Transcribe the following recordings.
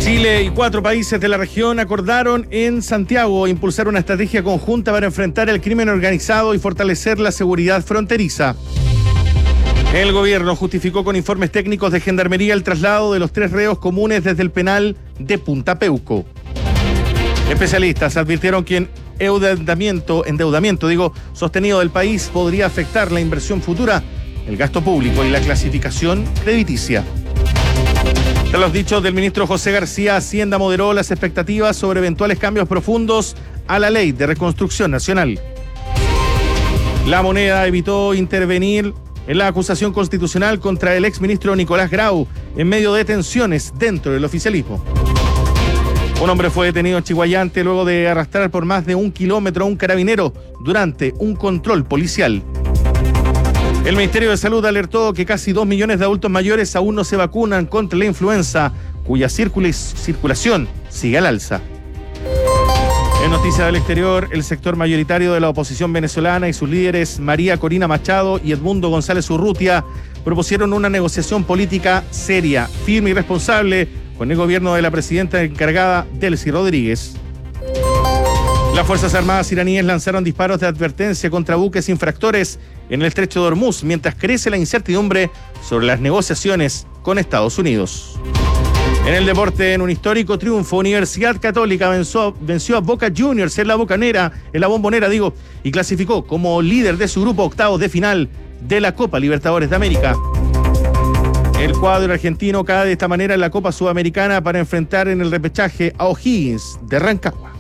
Chile y 4 países de la región acordaron en Santiago impulsar una estrategia conjunta para enfrentar el crimen organizado y fortalecer la seguridad fronteriza. El gobierno justificó con informes técnicos de Gendarmería el traslado de los 3 reos comunes desde el penal de Punta Peuco. Especialistas advirtieron que endeudamiento sostenido del país podría afectar la inversión futura, el gasto público y la clasificación crediticia. Tras los dichos del ministro José García, Hacienda moderó las expectativas sobre eventuales cambios profundos a la ley de reconstrucción nacional. La Moneda evitó intervenir en la acusación constitucional contra el exministro Nicolás Grau en medio de tensiones dentro del oficialismo. Un hombre fue detenido en Chiguayante luego de arrastrar por más de 1 kilómetro a un carabinero durante un control policial. El Ministerio de Salud alertó que casi 2 millones de adultos mayores aún no se vacunan contra la influenza, cuya circulación sigue al alza. En noticias del exterior, el sector mayoritario de la oposición venezolana y sus líderes María Corina Machado y Edmundo González Urrutia propusieron una negociación política seria, firme y responsable con el gobierno de la presidenta encargada, Delcy Rodríguez. Las Fuerzas Armadas iraníes lanzaron disparos de advertencia contra buques infractores en el estrecho de Hormuz, mientras crece la incertidumbre sobre las negociaciones con Estados Unidos. En el deporte, en un histórico triunfo, Universidad Católica venció a Boca Juniors en la Bombonera, y clasificó como líder de su grupo octavos de final de la Copa Libertadores de América. El cuadro argentino cae de esta manera en la Copa Sudamericana para enfrentar en el repechaje a O'Higgins de Rancagua.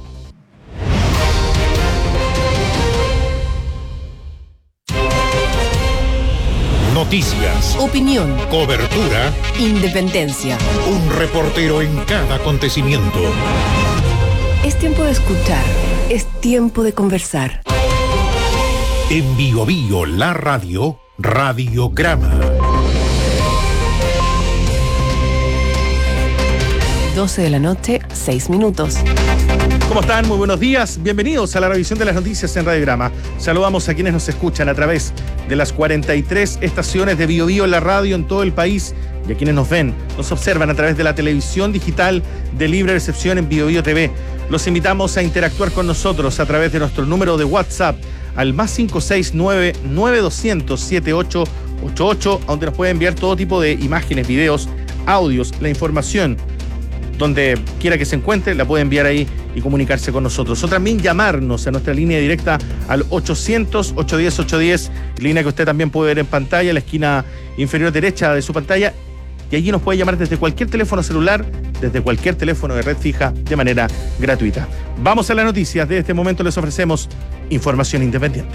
Noticias, opinión, cobertura, independencia. Un reportero en cada acontecimiento. Es tiempo de escuchar, es tiempo de conversar. En Bio Bio, la radio, Radiograma. 12 de la noche, 6 minutos. ¿Cómo están? Muy buenos días. Bienvenidos a la revisión de las noticias en Radiograma. Saludamos a quienes nos escuchan a través de las 43 estaciones de Bio Bio, la radio en todo el país, y a quienes nos ven, nos observan a través de la televisión digital de libre recepción en Bio Bio TV. Los invitamos a interactuar con nosotros a través de nuestro número de WhatsApp al +569 9200 7888, donde nos pueden enviar todo tipo de imágenes, videos, audios, la información. Donde quiera que se encuentre, la puede enviar ahí y comunicarse con nosotros. O también llamarnos a nuestra línea directa al 800-810-810, línea que usted también puede ver en pantalla, en la esquina inferior derecha de su pantalla. Y allí nos puede llamar desde cualquier teléfono celular, desde cualquier teléfono de red fija, de manera gratuita. Vamos a las noticias. De este momento les ofrecemos información independiente.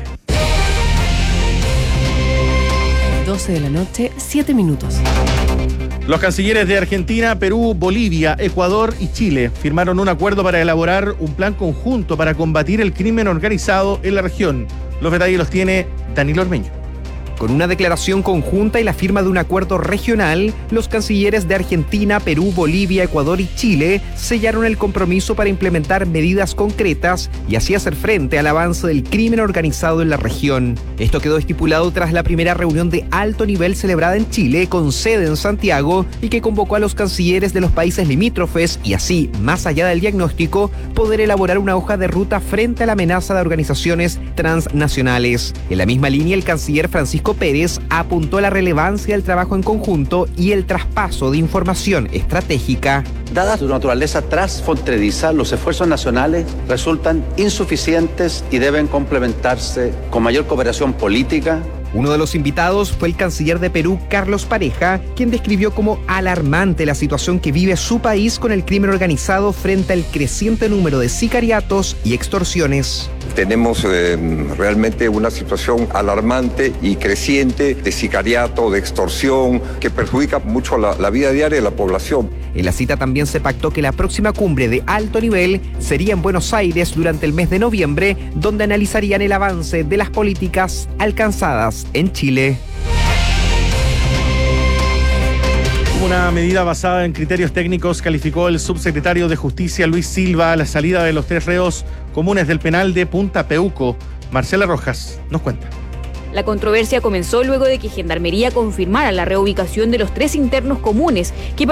12 de la noche, 7 minutos. Los cancilleres de Argentina, Perú, Bolivia, Ecuador y Chile firmaron un acuerdo para elaborar un plan conjunto para combatir el crimen organizado en la región. Los detalles los tiene Danilo Ormeño. Con una declaración conjunta y la firma de un acuerdo regional, los cancilleres de Argentina, Perú, Bolivia, Ecuador y Chile sellaron el compromiso para implementar medidas concretas y así hacer frente al avance del crimen organizado en la región. Esto quedó estipulado tras la primera reunión de alto nivel celebrada en Chile, con sede en Santiago, y que convocó a los cancilleres de los países limítrofes y así, más allá del diagnóstico, poder elaborar una hoja de ruta frente a la amenaza de organizaciones transnacionales. En la misma línea, el canciller Francisco Pérez apuntó a la relevancia del trabajo en conjunto y el traspaso de información estratégica. Dada su naturaleza transfronteriza, los esfuerzos nacionales resultan insuficientes y deben complementarse con mayor cooperación política. Uno de los invitados fue el canciller de Perú, Carlos Pareja, quien describió como alarmante la situación que vive su país con el crimen organizado frente al creciente número de sicariatos y extorsiones. Tenemos realmente una situación alarmante y creciente de sicariato, de extorsión, que perjudica mucho la vida diaria de la población. En la cita también se pactó que la próxima cumbre de alto nivel sería en Buenos Aires durante el mes de noviembre, donde analizarían el avance de las políticas alcanzadas en Chile. Una medida basada en criterios técnicos calificó el subsecretario de Justicia Luis Silva a la salida de los 3 reos comunes del penal de Punta Peuco. Marcela Rojas nos cuenta. La controversia comenzó luego de que Gendarmería confirmara la reubicación de los 3 internos comunes que